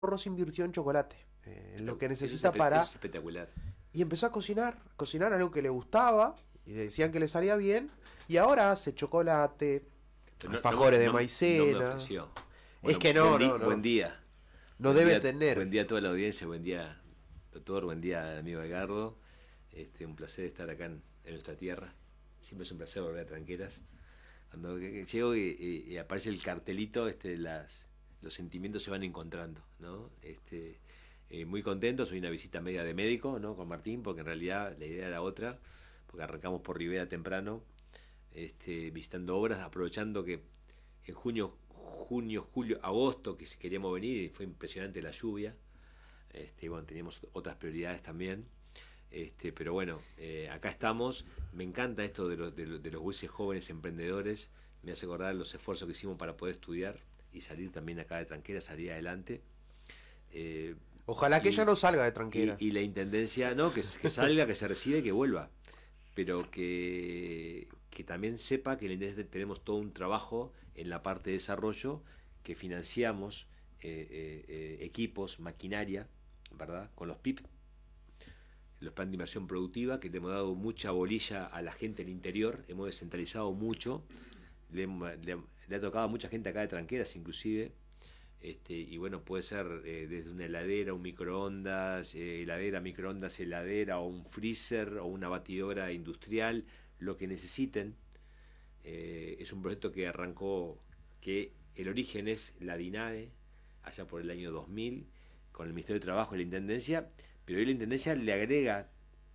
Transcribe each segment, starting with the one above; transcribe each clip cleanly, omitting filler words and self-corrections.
ahorros invirtió en chocolate, en lo que Eso es, necesita para... eso es espectacular. Y empezó a cocinar algo que le gustaba, y decían que le salía bien, y ahora hace chocolate, Pero alfajores de no me maicena. ofreció. Es Bueno, que no, no, buen no, día. no debe tener. Buen día a toda la audiencia, buen día, doctor, buen día, amigo Edgardo. Un placer estar acá en nuestra tierra. Siempre es un placer volver a Tranqueras. Cuando llego y aparece el cartelito, los sentimientos se van encontrando, ¿no? Muy contento, soy una visita media de médico, ¿no? Con Martín, porque en realidad la idea era otra, porque arrancamos por Rivera temprano, visitando obras, aprovechando que en junio, julio, agosto, que si queríamos venir, y fue impresionante la lluvia. Bueno, teníamos otras prioridades también. Pero bueno, acá estamos. Me encanta esto de los buses jóvenes emprendedores. Me hace acordar los esfuerzos que hicimos para poder estudiar y salir también acá de Tranquera, salir adelante. Eh, Ojalá que ella y, no salga de tranqueras. y la intendencia, no, que salga, que se reciba y que vuelva. Pero que también sepa que en la intendencia tenemos todo un trabajo en la parte de desarrollo, que financiamos equipos, maquinaria, ¿verdad? Con los PIP, los planes de inversión productiva, que le hemos dado mucha bolilla a la gente del interior, hemos descentralizado mucho, le ha tocado a mucha gente acá de Tranqueras inclusive, y bueno, puede ser desde una heladera, un microondas, heladera, o un freezer, o una batidora industrial, lo que necesiten. Es un proyecto que arrancó, que el origen es la DINADE, allá por el año 2000, con el Ministerio de Trabajo y la Intendencia, pero hoy la Intendencia le agrega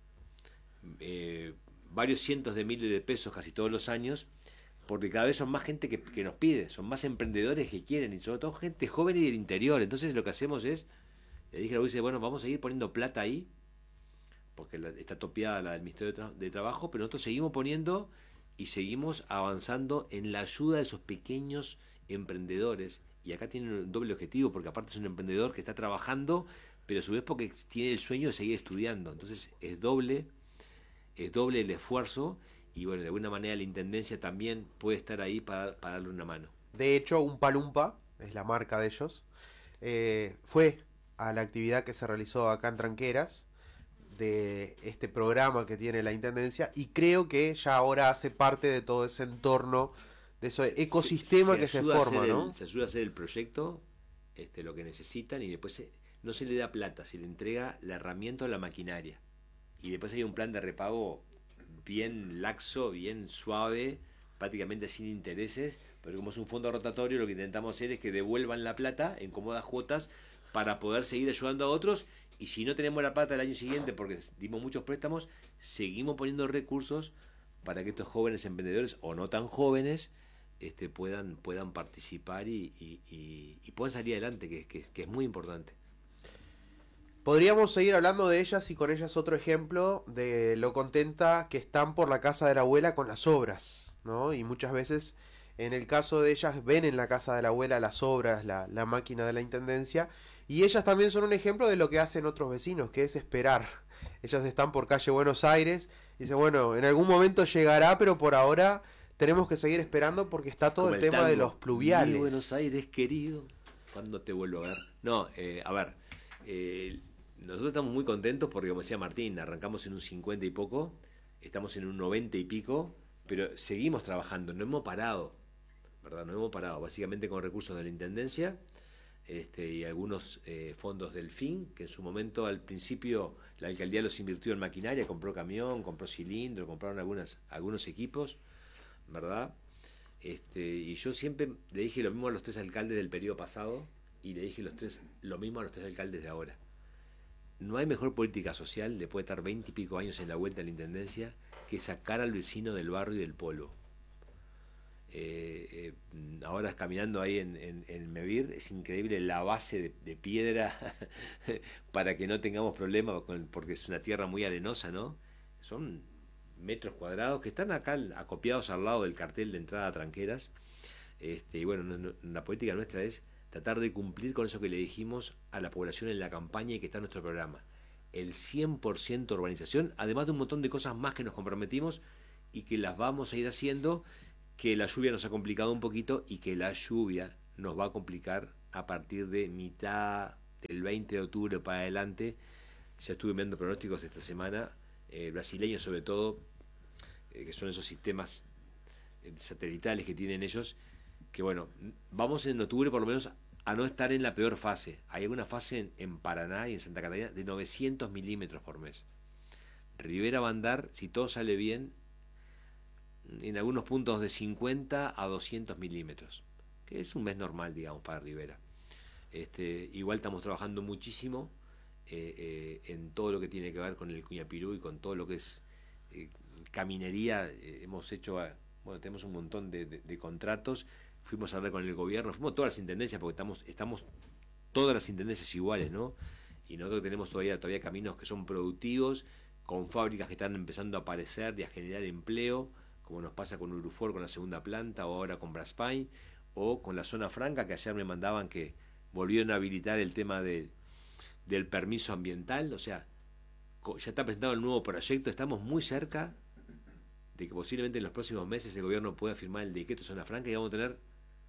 varios cientos de miles de pesos casi todos los años, porque cada vez son más gente que nos pide, son más emprendedores que quieren, y sobre todo gente joven y del interior. Entonces lo que hacemos es, le dije a Luis, bueno, vamos a seguir poniendo plata ahí, porque está topeada la del Ministerio de Trabajo, pero nosotros seguimos poniendo y seguimos avanzando en la ayuda de esos pequeños emprendedores. Y acá tienen un doble objetivo, porque aparte es un emprendedor que está trabajando, pero a su vez porque tiene el sueño de seguir estudiando. Entonces es doble el esfuerzo, y bueno, de alguna manera la Intendencia también puede estar ahí para darle una mano. De hecho, un Palumpa, es la marca de ellos, fue a la actividad que se realizó acá en Tranqueras, de este programa que tiene la Intendencia, y creo que ya ahora hace parte de todo ese entorno, de ese ecosistema que se forma, ¿no? Se ayuda a hacer el proyecto, lo que necesitan, y después no se le da plata, se le entrega la herramienta o la maquinaria. Y después hay un plan de repago bien laxo, bien suave, prácticamente sin intereses, pero como es un fondo rotatorio, lo que intentamos hacer es que devuelvan la plata en cómodas cuotas para poder seguir ayudando a otros. Y si no tenemos la plata el año siguiente, porque dimos muchos préstamos, seguimos poniendo recursos para que estos jóvenes emprendedores, o no tan jóvenes, puedan participar y puedan salir adelante, que es muy importante. Podríamos seguir hablando de ellas, y con ellas otro ejemplo de lo contenta que están por la casa de la abuela con las obras, ¿no? Y muchas veces, en el caso de ellas, ven en la casa de la abuela las obras, la máquina de la intendencia, y ellas también son un ejemplo de lo que hacen otros vecinos, que es esperar. Ellas están por calle Buenos Aires y dicen, bueno, en algún momento llegará, pero por ahora tenemos que seguir esperando porque está todo Como el el tema de tango, los mi Buenos pluviales. Aires querido, ¿cuándo te vuelvo a ver? No, a ver, eh, nosotros estamos muy contentos porque, como decía Martín, arrancamos en un 50 y poco, estamos en un 90 y pico, pero seguimos trabajando, no hemos parado, ¿verdad? No hemos parado, básicamente con recursos de la Intendencia, y algunos fondos del FIN, que en su momento, al principio, la alcaldía los invirtió en maquinaria, compró camión, compró cilindro, compraron algunos equipos, ¿verdad? Y yo siempre le dije lo mismo a los tres alcaldes del periodo pasado, y le dije lo mismo a los tres alcaldes de ahora. No hay mejor política social, después de estar 20 y pico años en la vuelta de la Intendencia, que sacar al vecino del barrio y del polvo. Ahora caminando ahí en Mevir, es increíble la base de piedra para que no tengamos problemas, porque es una tierra muy arenosa, ¿no? Son metros cuadrados que están acá acopiados al lado del cartel de entrada a Tranqueras. Y bueno, la política nuestra es tratar de cumplir con eso que le dijimos a la población en la campaña y que está en nuestro programa: el 100% urbanización, además de un montón de cosas más que nos comprometimos y que las vamos a ir haciendo, que la lluvia nos ha complicado un poquito y que la lluvia nos va a complicar a partir de mitad del 20 de octubre para adelante, ya estuve viendo pronósticos esta semana, brasileños sobre todo, que son esos sistemas satelitales que tienen ellos, que bueno, vamos en octubre por lo menos a no estar en la peor fase. Hay una fase en Paraná y en Santa Catarina de 900 milímetros por mes. Rivera va a andar, si todo sale bien, en algunos puntos de 50 a 200 milímetros, que es un mes normal, digamos, para Rivera. Igual estamos trabajando muchísimo en todo lo que tiene que ver con el Cuñapirú y con todo lo que es caminería. Hemos hecho, bueno, tenemos un montón de contratos. Fuimos a hablar con el gobierno, fuimos todas las intendencias, porque estamos todas las intendencias iguales, ¿no? Y nosotros tenemos todavía caminos que son productivos, con fábricas que están empezando a aparecer y a generar empleo, como nos pasa con Urufor, con la segunda planta, o ahora con Braspain, o con la zona franca, que ayer me mandaban que volvieron a habilitar el tema del permiso ambiental. O sea, ya está presentado el nuevo proyecto, estamos muy cerca de que posiblemente en los próximos meses el gobierno pueda firmar el decreto de zona franca y vamos a tener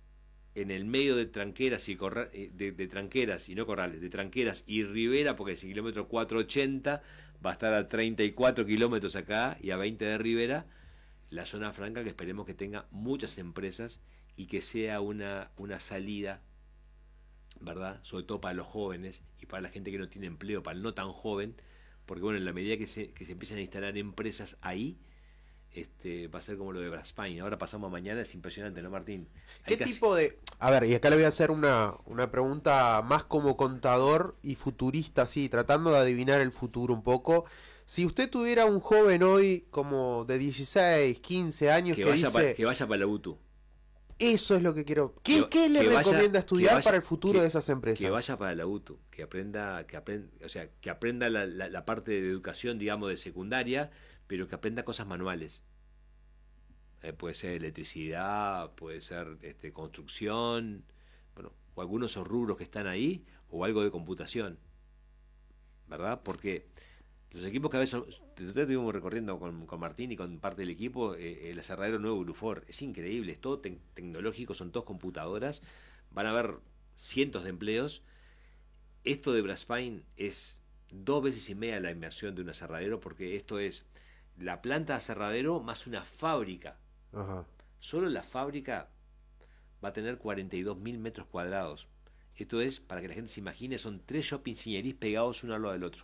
en el medio de tranqueras y de tranqueras y no corrales, de tranqueras y Rivera, porque ese kilómetro 480 va a estar a 34 kilómetros acá y a 20 de Rivera, la zona franca, que esperemos que tenga muchas empresas y que sea una salida, ¿verdad? Sobre todo para los jóvenes y para la gente que no tiene empleo, para el no tan joven, porque bueno, en la medida que se empiezan a instalar empresas ahí, va a ser como lo de Braspain. Ahora pasamos a mañana, es impresionante, ¿no, Martín? ¿Qué tipo de...? A ver, y acá le voy a hacer una pregunta más como contador y futurista, sí, tratando de adivinar el futuro un poco. Si usted tuviera un joven hoy como de 16, 15 años que dice... que vaya para la UTU. Eso es lo que quiero... ¿Qué le recomienda estudiar para el futuro de esas empresas? Que vaya para la UTU, que aprenda, o sea, que aprenda la parte de educación, digamos, de secundaria, pero que aprenda cosas manuales. Puede ser electricidad, puede ser construcción, bueno, o algunos esos rubros que están ahí, o algo de computación, ¿verdad? Porque los equipos que a veces nosotros estuvimos recorriendo con Martín y con parte del equipo, el aserradero nuevo Urufor, es increíble, es todo tecnológico, son todas computadoras, van a haber cientos de empleos. Esto de Braspain es 2 veces y media la inversión de un aserradero, porque esto es la planta de aserradero más una fábrica. Ajá. Solo la fábrica va a tener 42.000 metros cuadrados. Esto es, para que la gente se imagine, son 3 shopping señorís pegados uno al lado del otro.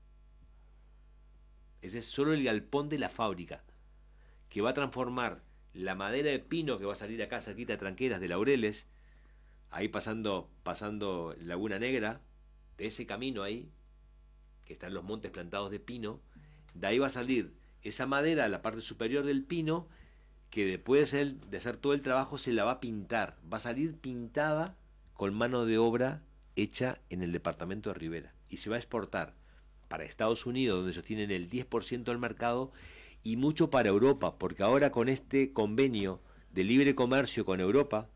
Ese es solo el galpón de la fábrica, que va a transformar la madera de pino que va a salir acá cerquita de Tranqueras, de Laureles, ahí pasando Laguna Negra, de ese camino ahí, que están los montes plantados de pino, de ahí va a salir esa madera, la parte superior del pino, que después de hacer todo el trabajo se la va a pintar, va a salir pintada con mano de obra hecha en el departamento de Rivera, y se va a exportar para Estados Unidos, donde ellos tienen el 10% del mercado, y mucho para Europa, porque ahora con este convenio de libre comercio con Europa,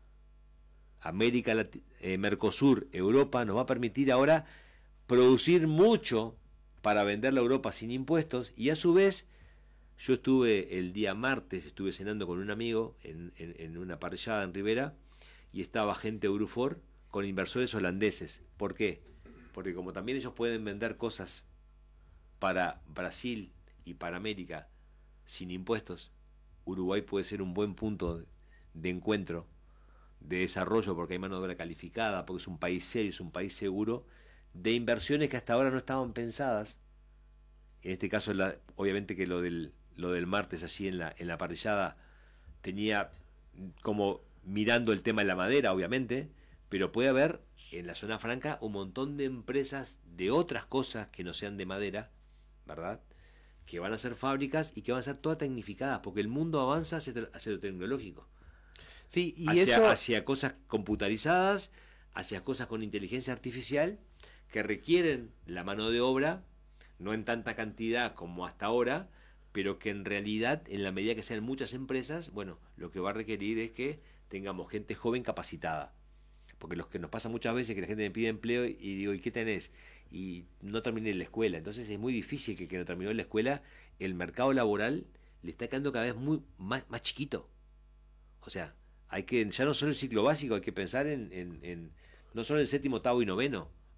Mercosur, Europa, nos va a permitir ahora producir mucho para venderla a Europa sin impuestos, y a su vez, yo estuve el día martes, estuve cenando con un amigo en una parrillada en Rivera, y estaba gente de Urufor con inversores holandeses. ¿Por qué? Porque como también ellos pueden vender cosas para Brasil y para América sin impuestos, Uruguay puede ser un buen punto de encuentro, de desarrollo, porque hay mano de obra calificada, porque es un país serio, es un país seguro, de inversiones que hasta ahora no estaban pensadas. En este caso, obviamente que lo del martes allí en la parrillada tenía como mirando el tema de la madera, obviamente, pero puede haber en la zona franca un montón de empresas de otras cosas que no sean de madera, ¿verdad? Que van a ser fábricas y que van a ser todas tecnificadas, porque el mundo avanza hacia lo tecnológico. Sí, y hacia cosas computarizadas, hacia cosas con inteligencia artificial, que requieren la mano de obra, no en tanta cantidad como hasta ahora, pero que en realidad, en la medida que sean muchas empresas, bueno, lo que va a requerir es que tengamos gente joven capacitada. Porque lo que nos pasa muchas veces es que la gente me pide empleo y digo, ¿y qué tenés? Y no terminé la escuela. Entonces es muy difícil que no terminó la escuela, el mercado laboral le está quedando cada vez más chiquito. O sea, ya no solo el ciclo básico, hay que pensar en no solo el 7º, 8º y 9º,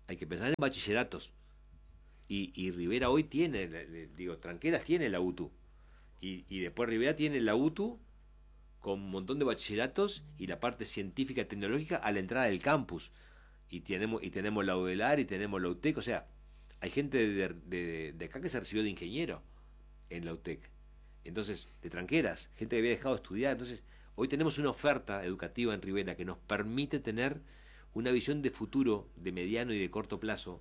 hay que pensar en bachilleratos. Y Rivera hoy tiene, Tranqueras tiene la UTU. Y después Rivera tiene la UTU con un montón de bachilleratos y la parte científica y tecnológica a la entrada del campus. Y tenemos la UDELAR y tenemos la UTEC. O sea, hay gente de acá que se recibió de ingeniero en la UTEC. Entonces, de Tranqueras, gente que había dejado de estudiar. Entonces, hoy tenemos una oferta educativa en Rivera que nos permite tener una visión de futuro, de mediano y de corto plazo,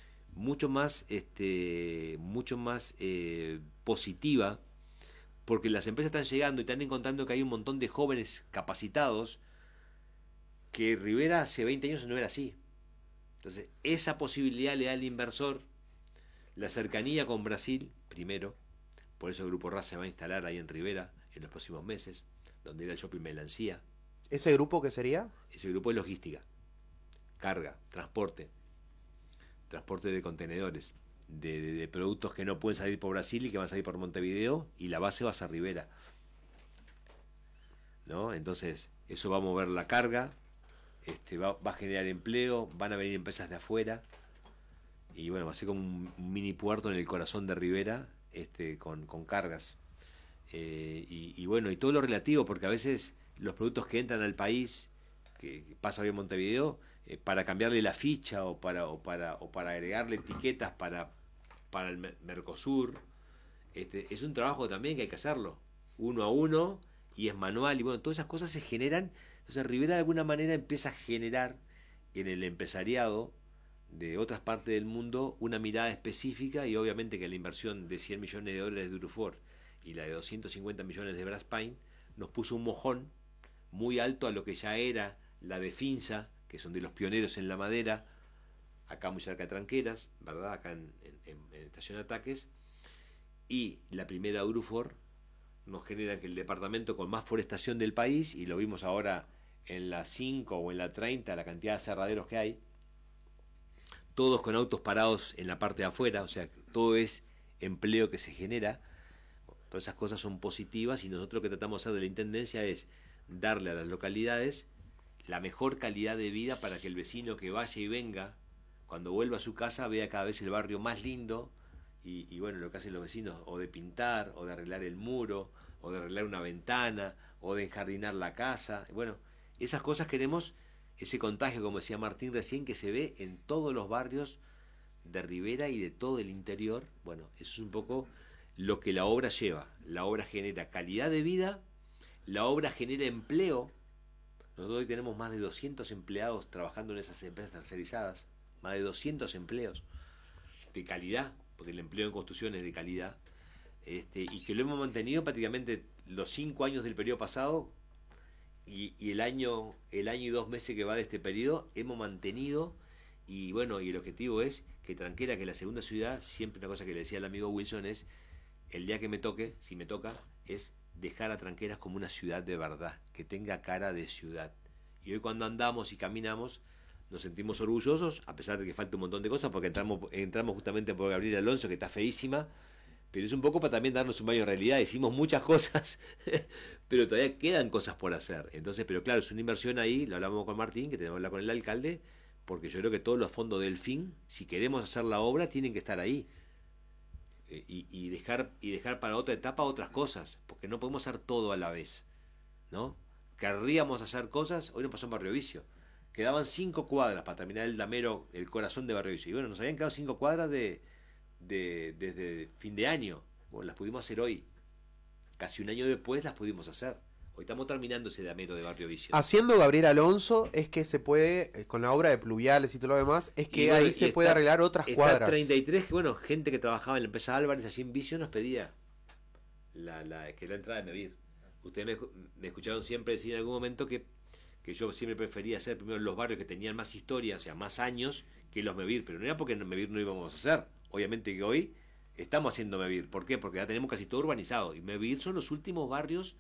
mucho más positiva, porque las empresas están llegando y están encontrando que hay un montón de jóvenes capacitados que Rivera hace 20 años no era así. Entonces, esa posibilidad le da al inversor la cercanía con Brasil, primero, por eso el Grupo RAS se va a instalar ahí en Rivera en los próximos meses, donde era el Shopping Melancía. ¿Ese grupo qué sería? Ese grupo es logística, carga, transporte de contenedores, de productos que no pueden salir por Brasil y que van a salir por Montevideo, y la base va a ser Rivera, ¿no? Entonces, eso va a mover la carga, va a generar empleo, van a venir empresas de afuera, y bueno, va a ser como un mini puerto en el corazón de Rivera, con cargas. Y bueno, y todo lo relativo, porque a veces los productos que entran al país, que pasa hoy en Montevideo, para cambiarle la ficha o para agregarle etiquetas para el Mercosur, es un trabajo también que hay que hacerlo, uno a uno, y es manual, y bueno, todas esas cosas se generan. Entonces Rivera de alguna manera empieza a generar en el empresariado de otras partes del mundo una mirada específica, y obviamente que la inversión de 100 millones de dólares de Urufor y la de 250 millones de Braspain nos puso un mojón muy alto a lo que ya era la de Finza, que son de los pioneros en la madera, acá muy cerca de Tranqueras, ¿verdad? Acá en Estación Ataques, y la primera Urufor nos genera que el departamento con más forestación del país, y lo vimos ahora en la 5 o en la 30, la cantidad de aserraderos que hay, todos con autos parados en la parte de afuera, o sea, todo es empleo que se genera. Todas esas cosas son positivas, y nosotros lo que tratamos de hacer de la Intendencia es darle a las localidades la mejor calidad de vida para que el vecino que vaya y venga, cuando vuelva a su casa, vea cada vez el barrio más lindo, y bueno, lo que hacen los vecinos, o de pintar, o de arreglar el muro, o de arreglar una ventana, o de enjardinar la casa. Bueno, esas cosas queremos, ese contagio, como decía Martín recién, que se ve en todos los barrios de Rivera y de todo el interior. Bueno, eso es un poco lo que la obra lleva. La obra genera calidad de vida, la obra genera empleo. Nosotros hoy tenemos más de 200 empleados trabajando en esas empresas tercerizadas, más de 200 empleos de calidad, porque el empleo en construcción es de calidad, y que lo hemos mantenido prácticamente los 5 años del periodo pasado, y el año y 2 meses que va de este periodo hemos mantenido. Y bueno, y el objetivo es que Tranquera, que es la segunda ciudad, siempre una cosa que le decía al amigo Wilson es, el día que me toque, si me toca, es dejar a Tranqueras como una ciudad de verdad, que tenga cara de ciudad. Y hoy cuando andamos y caminamos nos sentimos orgullosos, a pesar de que falta un montón de cosas, porque entramos justamente por Gabriel Alonso, que está feísima, pero es un poco para también darnos un baño de realidad. Hicimos muchas cosas, pero todavía quedan cosas por hacer. Entonces, pero claro, es una inversión ahí, lo hablamos con Martín, que tenemos que hablar con el alcalde, porque yo creo que todos los fondos del FIN, si queremos hacer la obra, tienen que estar ahí. Y dejar para otra etapa otras cosas, porque no podemos hacer todo a la vez, ¿no? Querríamos hacer cosas. Hoy nos pasó en Barrio Vicio, quedaban 5 cuadras para terminar el damero, el corazón de Barrio Vicio, y bueno, nos habían quedado 5 cuadras desde fin de año. Bueno, las pudimos hacer hoy, casi un año después las pudimos hacer. Hoy estamos terminando ese damero de Barrio Vicio. Haciendo Gabriel Alonso es que se puede, con la obra de pluviales y todo lo demás, es que bueno, ahí se puede arreglar otras cuadras. 33, que bueno, gente que trabajaba en la empresa Álvarez allí en Vicio nos pedía que la entrada de Mevir. Ustedes me escucharon siempre decir en algún momento que yo siempre prefería hacer primero los barrios que tenían más historia, o sea, más años, que los Mevir, pero no era porque en Mevir no íbamos a hacer. Obviamente que hoy estamos haciendo Mevir. ¿Por qué? Porque ya tenemos casi todo urbanizado, y Mevir son los últimos barrios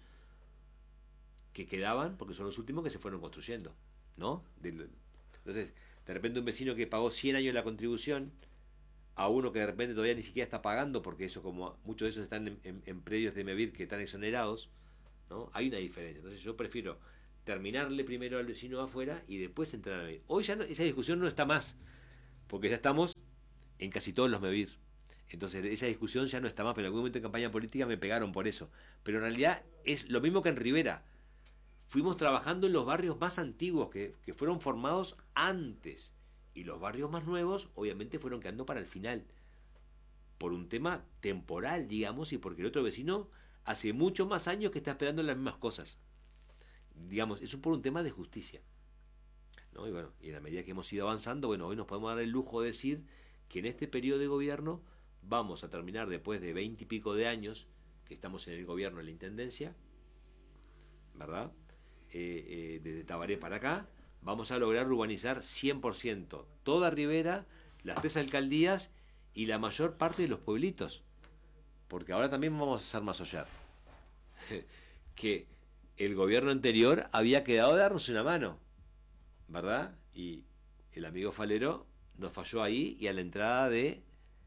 que quedaban, porque son los últimos que se fueron construyendo, ¿no? Entonces, de repente un vecino que pagó 100 años la contribución, a uno que de repente todavía ni siquiera está pagando, porque eso, como muchos de esos están en predios de Mevir que están exonerados, ¿no? Hay una diferencia. Entonces yo prefiero terminarle primero al vecino afuera y después entrar a Mevir. Hoy ya no, esa discusión no está más, porque ya estamos en casi todos los MEVIR. Entonces esa discusión ya no está más, pero en algún momento en campaña política me pegaron por eso. Pero en realidad es lo mismo que en Rivera. Fuimos trabajando en los barrios más antiguos que fueron formados antes. Y los barrios más nuevos obviamente fueron quedando para el final. Por un tema temporal, digamos, y porque el otro vecino hace muchos más años que está esperando las mismas cosas. Digamos, eso por un tema de justicia, ¿no? Y bueno, y en la medida que hemos ido avanzando, bueno, hoy nos podemos dar el lujo de decir que en este periodo de gobierno vamos a terminar, después de 20 y pico de años que estamos en el gobierno, en la intendencia, ¿verdad? Desde Tabaré para acá, vamos a lograr urbanizar 100% toda Rivera, las 3 alcaldías y la mayor parte de los pueblitos. Porque ahora también vamos a hacer Masollar. Que el gobierno anterior había quedado de darnos una mano, ¿verdad? Y el amigo Falero nos falló ahí y a la entrada de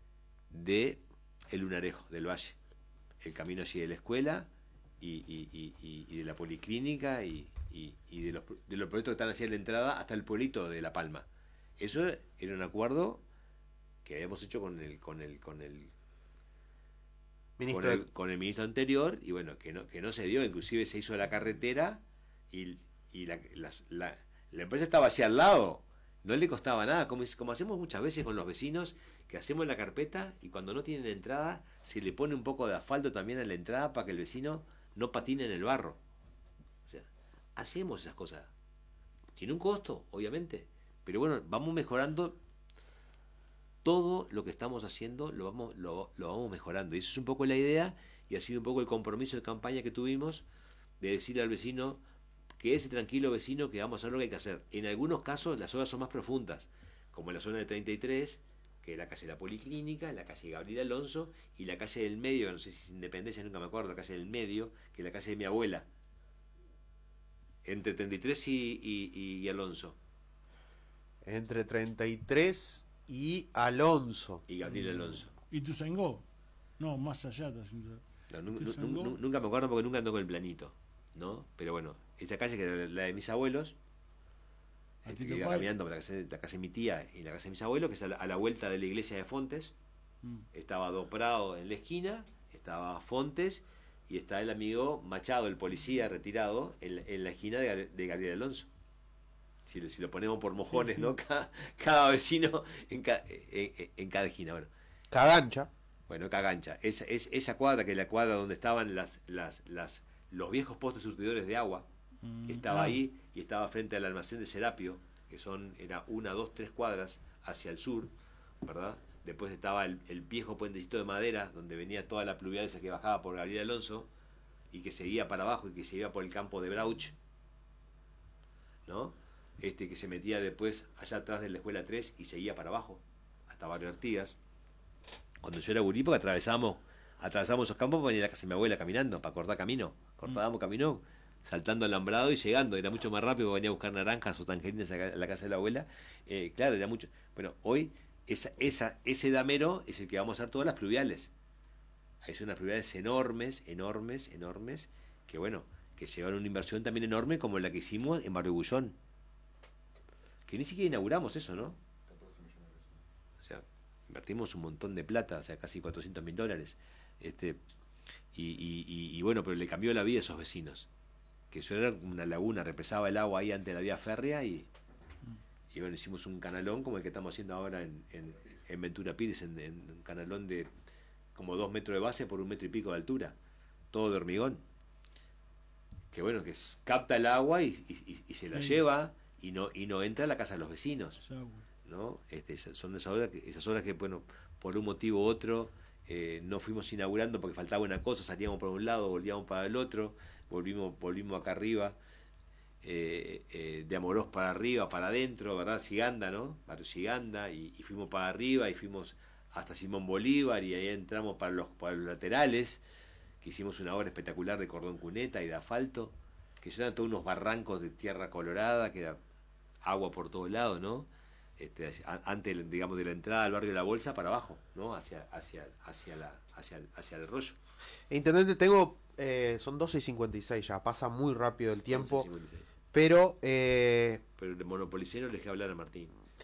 el Lunarejo, del Valle. El camino allí de la escuela y de la policlínica y de los proyectos que están hacia la entrada hasta el pueblito de La Palma. Eso era un acuerdo que habíamos hecho con el ministro anterior, y bueno, que no se dio, inclusive se hizo la carretera y la empresa estaba allí al lado, no le costaba nada, como hacemos muchas veces con los vecinos, que hacemos la carpeta y cuando no tienen entrada se le pone un poco de asfalto también a la entrada para que el vecino no patine en el barro. O sea, hacemos esas cosas. Tiene un costo, obviamente, pero bueno, vamos mejorando. Todo lo que estamos haciendo lo vamos mejorando. Y eso es un poco la idea y ha sido un poco el compromiso de campaña que tuvimos de decirle al vecino, quédese tranquilo vecino, que vamos a hacer lo que hay que hacer. En algunos casos las obras son más profundas, como en la zona de 33, que es la calle de la Policlínica, la calle Gabriel Alonso y la calle del Medio, no sé si es Independencia, nunca me acuerdo, la calle del Medio, que es la calle de mi abuela, entre 33 y Alonso. Entre 33 y Alonso. Y Gabriel Alonso. ¿Y Tuzangó? No, más allá. Nunca me acuerdo porque nunca ando con el planito, ¿no? Pero bueno, esta calle que era la de mis abuelos, que iba caminando por la casa de mi tía y la casa de mis abuelos, que es a la vuelta de la iglesia de Fontes. Estaba Do Prado en la esquina, estaba Fontes y está el amigo Machado, el policía retirado, en la esquina de Gabriel Alonso. Si lo ponemos por mojones, sí. ¿No? Cada vecino en cada esquina. Bueno. Cagancha. Bueno, Cagancha. Esa cuadra, que es la cuadra donde estaban los viejos postes surtidores de agua, estaba ahí y estaba frente al almacén de Serapio, que era 1, 2, 3 cuadras hacia el sur, ¿verdad? Después estaba el viejo puentecito de madera, donde venía toda la pluvial esa que bajaba por Gabriel Alonso y que seguía para abajo y que se iba por el campo de Brauch, ¿no? Que se metía después allá atrás de la escuela 3 y seguía para abajo hasta Barrio Artigas. Cuando yo era gurí, porque atravesábamos esos campos para venir a la casa de mi abuela caminando, para cortar camino. Cortábamos camino, saltando alambrado y llegando. Era mucho más rápido, venía a buscar naranjas o tangerinas a la casa de la abuela. Claro, era mucho. Bueno, hoy ese damero es el que vamos a hacer todas las pluviales. Hay unas pluviales enormes, que bueno, que llevan una inversión también enorme, como la que hicimos en Barrio Bullón. Que ni siquiera inauguramos eso, ¿no? O sea, invertimos un montón de plata, o sea, casi $400.000. Y bueno, pero le cambió la vida a esos vecinos. Que eso era una laguna, represaba el agua ahí ante la vía férrea y bueno, hicimos un canalón como el que estamos haciendo ahora en Ventura Pires, en un canalón de como 2 metros de base por 1 metro y pico de altura, todo de hormigón. Que bueno, que capta el agua y se la lleva. Y no entra a la casa de los vecinos, ¿no? Son esas obras que bueno, por un motivo u otro no fuimos inaugurando porque faltaba una cosa, salíamos por un lado, volvíamos para el otro, volvimos acá arriba, de Amorós para arriba, para adentro, ¿verdad? Siganda, ¿no? Barrio Siganda, y fuimos para arriba y fuimos hasta Simón Bolívar y ahí entramos para los laterales, que hicimos una obra espectacular de cordón cuneta y de asfalto, que eran todos unos barrancos de tierra colorada, que era agua por todos lados, ¿no? Antes, digamos, de la entrada al barrio de la Bolsa para abajo, ¿no? Hacia el arroyo. Intendente, son 12:56 ya, pasa muy rápido el tiempo. 12:56. Pero el monopolicero les que hablar a Martín.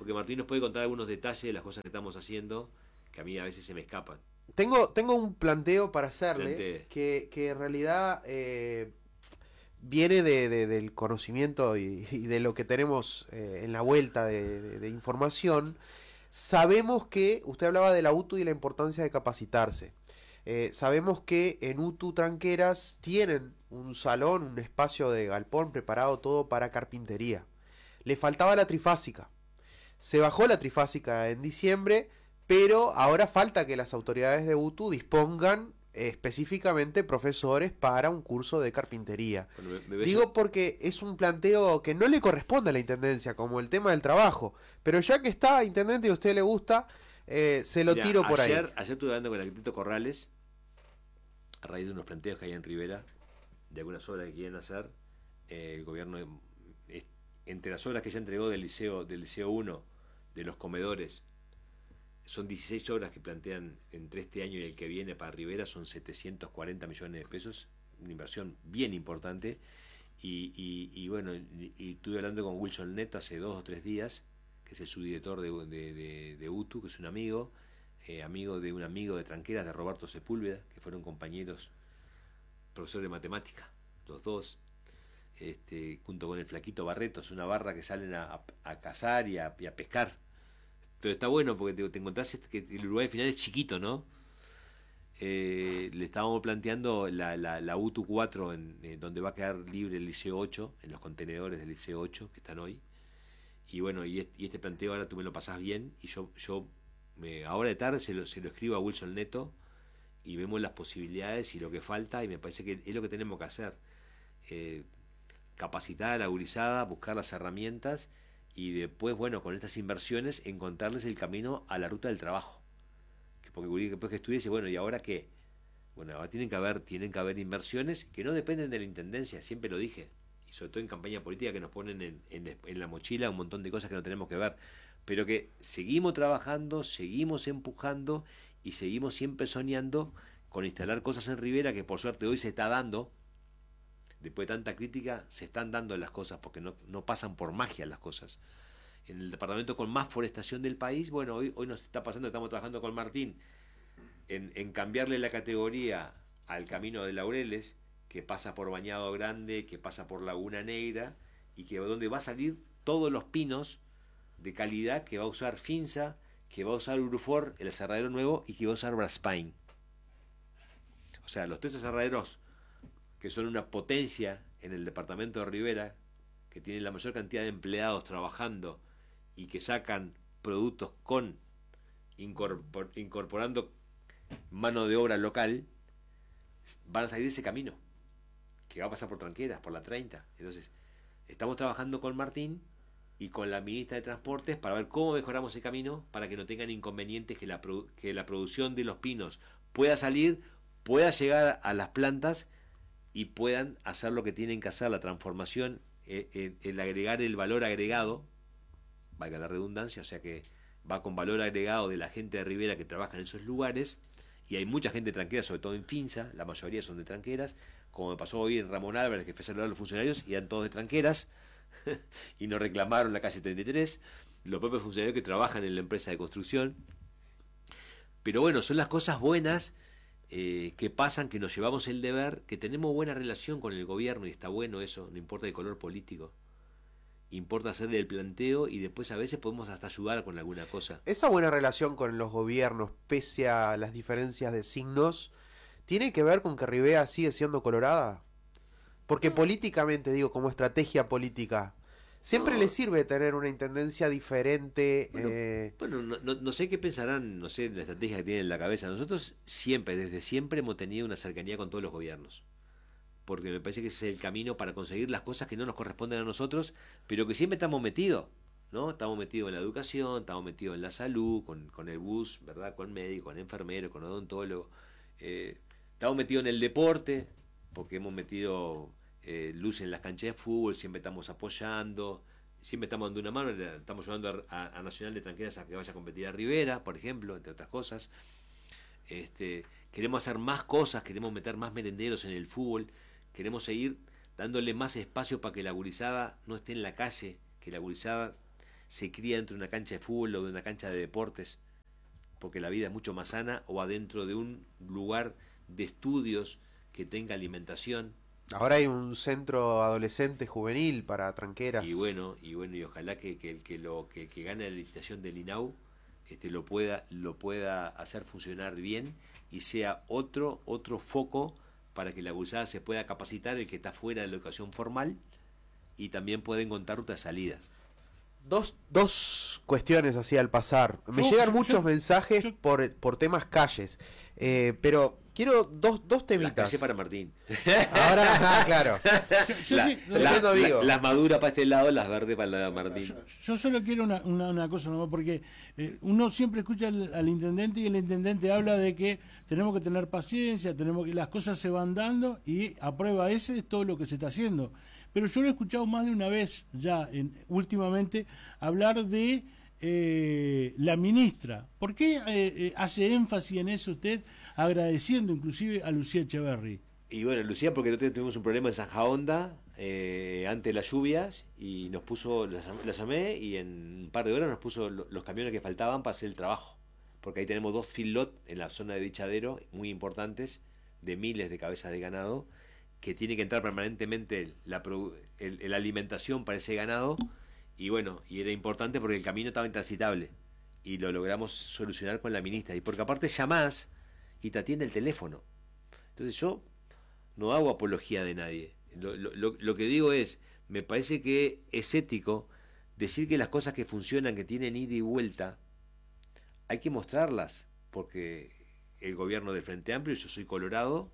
porque Martín nos puede contar algunos detalles de las cosas que estamos haciendo, que a mí a veces se me escapan. Tengo un planteo para hacerle, Plantee. que en realidad viene del conocimiento y de lo que tenemos en la vuelta de información. Sabemos que, usted hablaba de la UTU y la importancia de capacitarse. Sabemos que en UTU Tranqueras tienen un salón, un espacio de galpón preparado todo para carpintería. Le faltaba la trifásica. Se bajó la trifásica en diciembre, pero ahora falta que las autoridades de UTU dispongan específicamente profesores para un curso de carpintería. Bueno, me Digo porque es un planteo que no le corresponde a la Intendencia, como el tema del trabajo, pero ya que está, Intendente, y a usted le gusta, se lo Mirá, tiro por ahí. Ayer estuve hablando con el arquitecto Corrales, a raíz de unos planteos que hay en Rivera, de algunas obras que quieren hacer. El gobierno, entre las obras que ya entregó del liceo 1, de los comedores, son 16 obras que plantean entre este año y el que viene para Rivera, son 740 millones de pesos, una inversión bien importante. Y bueno, y estuve hablando con Wilson Neto hace 2 o 3 días, que es el subdirector de UTU, que es un amigo, amigo de un amigo de Tranqueras, de Roberto Sepúlveda, que fueron compañeros, profesores de matemática, los dos, junto con el flaquito Barreto. Es una barra que salen a cazar y a pescar. Pero está bueno porque te encontrás que el Uruguay al final es chiquito, ¿no? Le estábamos planteando la UTU 4, donde va a quedar libre el liceo 8, en los contenedores del liceo 8 que están hoy. Y bueno, y este planteo ahora tú me lo pasás bien, y yo ahora de tarde se lo escribo a Wilson Neto, y vemos las posibilidades y lo que falta, y me parece que es lo que tenemos que hacer. Capacitar a la gurizada, buscar las herramientas, y después, bueno, con estas inversiones, encontrarles el camino a la ruta del trabajo. Porque después que estudie dice, bueno, ¿y ahora qué? Bueno, ahora tienen que haber inversiones que no dependen de la Intendencia, siempre lo dije, y sobre todo en campaña política, que nos ponen en la mochila un montón de cosas que no tenemos que ver, pero que seguimos trabajando, seguimos empujando y seguimos siempre soñando con instalar cosas en Rivera, que por suerte hoy se está dando. Después de tanta crítica, se están dando las cosas, porque no pasan por magia las cosas. En el departamento con más forestación del país, bueno, hoy nos está pasando, estamos trabajando con Martín en cambiarle la categoría al Camino de Laureles, que pasa por Bañado Grande, que pasa por Laguna Negra, y que donde va a salir todos los pinos de calidad que va a usar Finza, que va a usar Urufor, el aserradero nuevo, y que va a usar Braspain. O sea, los 3 aserraderos que son una potencia en el departamento de Rivera, que tienen la mayor cantidad de empleados trabajando y que sacan productos incorporando mano de obra local, van a salir de ese camino, que va a pasar por Tranqueras, por la 30. Entonces, estamos trabajando con Martín y con la ministra de Transportes para ver cómo mejoramos ese camino, para que no tengan inconvenientes, que la producción de los pinos pueda salir, pueda llegar a las plantas y puedan hacer lo que tienen que hacer, la transformación, el agregar el valor agregado, valga la redundancia, o sea que va con valor agregado de la gente de Rivera que trabaja en esos lugares, y hay mucha gente de Tranqueras, sobre todo en Finza, la mayoría son de Tranqueras, como me pasó hoy en Ramón Álvarez, que fue a saludar a los funcionarios y eran todos de Tranqueras, y nos reclamaron la calle 33, los propios funcionarios que trabajan en la empresa de construcción. Pero bueno, son las cosas buenas que pasan, que nos llevamos el deber, que tenemos buena relación con el gobierno, y está bueno eso, no importa el color político, importa hacerle el planteo, y después a veces podemos hasta ayudar con alguna cosa. Esa buena relación con los gobiernos, pese a las diferencias de signos, ¿tiene que ver con que Rivera sigue siendo colorada? Porque políticamente, digo, como estrategia política, siempre le sirve tener una intendencia diferente. Bueno, no sé qué pensarán, no sé, la estrategia que tienen en la cabeza. Nosotros siempre, desde siempre, hemos tenido una cercanía con todos los gobiernos, porque me parece que ese es el camino para conseguir las cosas que no nos corresponden a nosotros, pero que siempre estamos metidos, ¿no? Estamos metidos en la educación, estamos metidos en la salud, con el bus, ¿verdad? Con médico, con enfermero, con odontólogo. Estamos metidos en el deporte, porque hemos metido luz en las canchas de fútbol, siempre estamos apoyando, siempre estamos dando una mano, estamos ayudando a Nacional de Tranqueras a que vaya a competir a Rivera, por ejemplo, entre otras cosas. Queremos hacer más cosas, queremos meter más merenderos en el fútbol, queremos seguir dándole más espacio para que la gurizada no esté en la calle, que la gurizada se cría dentro de una cancha de fútbol o de una cancha de deportes, porque la vida es mucho más sana, o adentro de un lugar de estudios que tenga alimentación. Ahora hay un centro adolescente juvenil para tranqueras. Y ojalá que el que gane la licitación del INAU lo pueda hacer funcionar bien y sea otro foco para que la gurizada se pueda capacitar, el que está fuera de la educación formal, y también pueda encontrar otras salidas. Dos cuestiones así al pasar. Me llegan muchos mensajes por temas calles, pero quiero dos temitas. Las calles para Martín. Ahora, claro. Las maduras para este lado, las verdes para el lado de Martín. Yo solo quiero una cosa nomás, porque uno siempre escucha al intendente, y el intendente habla de que tenemos que tener paciencia, tenemos que las cosas se van dando, y a prueba ese es todo lo que se está haciendo. Pero yo lo he escuchado más de una vez ya, últimamente, hablar de la ministra. ¿Por qué hace énfasis en eso usted, agradeciendo inclusive a Lucía Echeverri? Y bueno, Lucía, porque nosotros tuvimos un problema en Zanja Honda antes de las lluvias, y nos puso, la llamé, y en un par de horas nos puso los camiones que faltaban para hacer el trabajo. Porque ahí tenemos 2 feedlot en la zona de Dichadero, muy importantes, de miles de cabezas de ganado, que tiene que entrar permanentemente la alimentación para ese ganado, y bueno, y era importante porque el camino estaba intransitable, y lo logramos solucionar con la ministra, y porque aparte llamás y te atiende el teléfono. Entonces yo no hago apología de nadie, lo que digo es, me parece que es ético decir que las cosas que funcionan, que tienen ida y vuelta, hay que mostrarlas, porque el gobierno del Frente Amplio, yo soy colorado,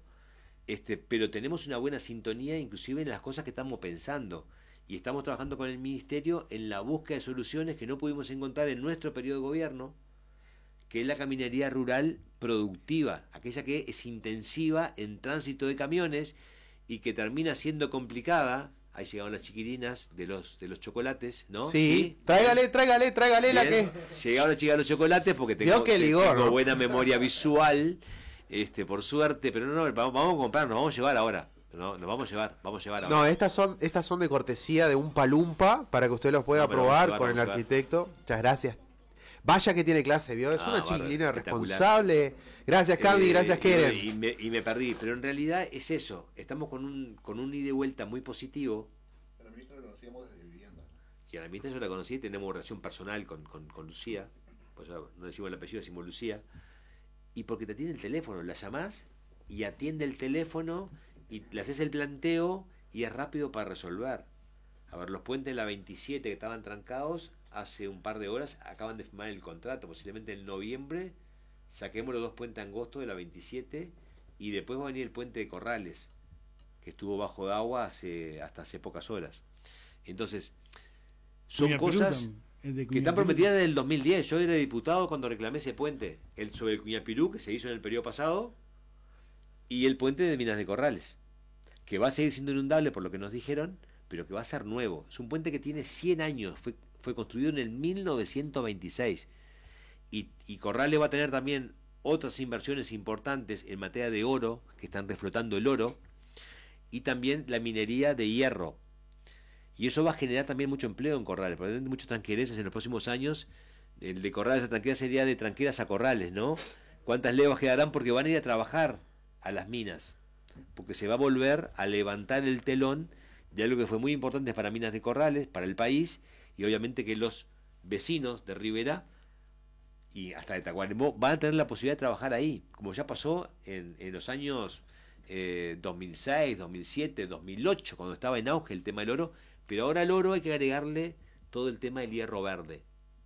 pero tenemos una buena sintonía inclusive en las cosas que estamos pensando, y estamos trabajando con el Ministerio en la búsqueda de soluciones que no pudimos encontrar en nuestro periodo de gobierno, que es la caminería rural productiva, aquella que es intensiva en tránsito de camiones y que termina siendo complicada. Ahí llegaron las chiquilinas de los chocolates, ¿no? Sí, tráigale bien. La que... Llegaron las chicas de los chocolates porque tengo buena memoria visual. Por suerte, pero no, vamos a comprar, nos vamos a llevar ahora. No, nos vamos a llevar ahora. No, estas son de cortesía de un palumpa para que usted los pueda probar con el arquitecto. Muchas gracias. Vaya que tiene clase, ¿vio? Es una chiquilina responsable. Gracias, Cami, gracias, Keren. Y me perdí, pero en realidad es eso. Estamos con un ida y vuelta muy positivo. A la ministra la conocíamos desde vivienda. Y a la ministra yo la conocí, tenemos relación personal con Lucía. Pues no decimos el apellido, decimos Lucía. Y porque te atiende el teléfono, la llamás y atiende el teléfono y le haces el planteo y es rápido para resolver. A ver, los puentes de la 27 que estaban trancados, hace un par de horas acaban de firmar el contrato, posiblemente en noviembre saquemos los 2 puentes angostos de la 27, y después va a venir el puente de Corrales, que estuvo bajo de agua hasta hace pocas horas. Entonces, son cosas que están prometidas desde el 2010. Yo era diputado cuando reclamé ese puente, sobre el Cuñapirú, que se hizo en el periodo pasado, y el puente de Minas de Corrales, que va a seguir siendo inundable por lo que nos dijeron, pero que va a ser nuevo. Es un puente que tiene 100 años, fue construido en el 1926, y Corrales va a tener también otras inversiones importantes en materia de oro, que están reflotando el oro, y también la minería de hierro. Y eso va a generar también mucho empleo en Corrales, probablemente muchos tranquerenses en los próximos años. El de Corrales a Tranquera sería de Tranqueras a Corrales, ¿no? ¿Cuántas leguas quedarán? Porque van a ir a trabajar a las minas, porque se va a volver a levantar el telón de algo que fue muy importante para Minas de Corrales, para el país, y obviamente que los vecinos de Rivera y hasta de Tacuarembó van a tener la posibilidad de trabajar ahí, como ya pasó en los años 2006, 2007, 2008, cuando estaba en auge el tema del oro. Pero ahora al oro hay que agregarle todo el tema del hierro verde.